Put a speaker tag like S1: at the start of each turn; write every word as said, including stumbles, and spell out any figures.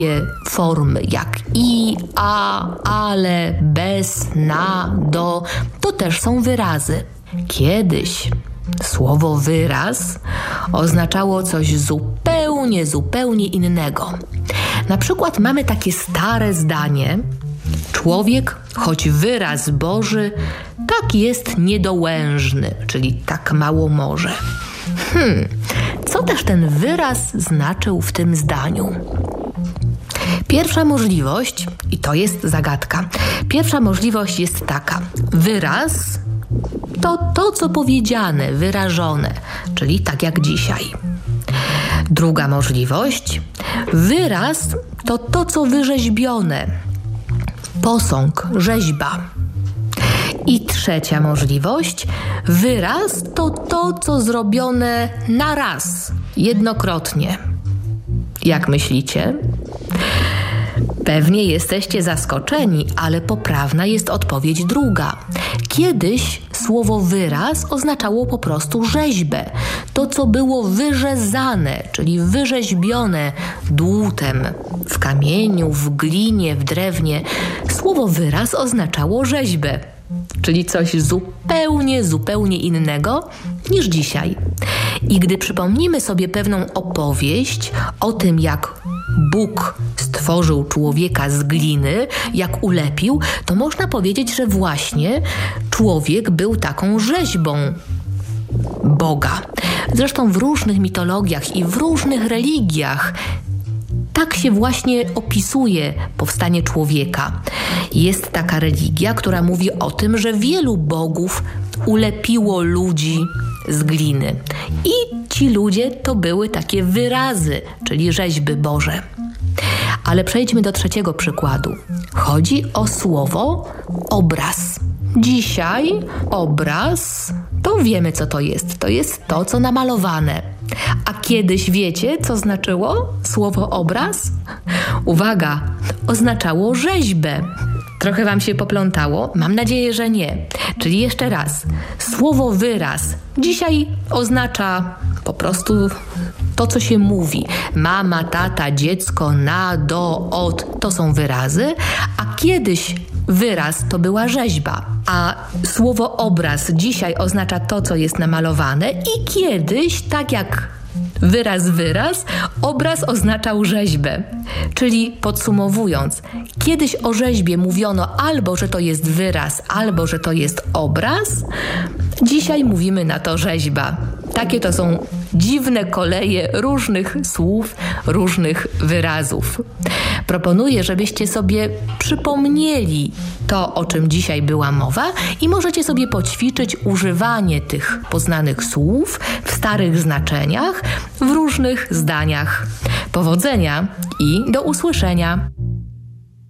S1: formy jak i, a, ale, bez, na, do, to też są wyrazy. Kiedyś słowo wyraz oznaczało coś zupełnie, zupełnie innego. Na przykład mamy takie stare zdanie: człowiek, choć wyraz Boży, tak jest niedołężny, czyli tak mało może. Hmm, co też ten wyraz znaczył w tym zdaniu? Pierwsza możliwość, i to jest zagadka, pierwsza możliwość jest taka: wyraz to to, co powiedziane, wyrażone, czyli tak jak dzisiaj. Druga możliwość: wyraz to to, co wyrzeźbione, posąg, rzeźba. I trzecia możliwość: wyraz to to, co zrobione na raz, jednokrotnie. Jak myślicie? Pewnie jesteście zaskoczeni, ale poprawna jest odpowiedź druga. Kiedyś słowo wyraz oznaczało po prostu rzeźbę. To, co było wyrzezane, czyli wyrzeźbione dłutem w kamieniu, w glinie, w drewnie. Słowo wyraz oznaczało rzeźbę, czyli coś zupełnie, zupełnie innego niż dzisiaj. I gdy przypomnimy sobie pewną opowieść o tym, jak Bóg stworzył człowieka z gliny, jak ulepił, to można powiedzieć, że właśnie człowiek był taką rzeźbą Boga. Zresztą w różnych mitologiach i w różnych religiach tak się właśnie opisuje powstanie człowieka. Jest taka religia, która mówi o tym, że wielu bogów ulepiło ludzi z gliny. I ci ludzie to były takie wyrazy, czyli rzeźby Boże. Ale przejdźmy do trzeciego przykładu. Chodzi o słowo obraz. Dzisiaj obraz to wiemy, co to jest. To jest to, co namalowane. A kiedyś wiecie, co znaczyło słowo obraz? Uwaga, oznaczało rzeźbę. Trochę wam się poplątało? Mam nadzieję, że nie. Czyli jeszcze raz. Słowo wyraz dzisiaj oznacza po prostu to, co się mówi. Mama, tata, dziecko, na, do, od to są wyrazy, a kiedyś wyraz to była rzeźba, a słowo obraz dzisiaj oznacza to, co jest namalowane i kiedyś, tak jak wyraz, wyraz, obraz oznaczał rzeźbę. Czyli podsumowując, kiedyś o rzeźbie mówiono albo, że to jest wyraz, albo, że to jest obraz. Dzisiaj mówimy na to rzeźba. Takie to są dziwne koleje różnych słów, różnych wyrazów. Proponuję, żebyście sobie przypomnieli to, o czym dzisiaj była mowa i możecie sobie poćwiczyć używanie tych poznanych słów w starych znaczeniach, w różnych zdaniach. Powodzenia i do usłyszenia!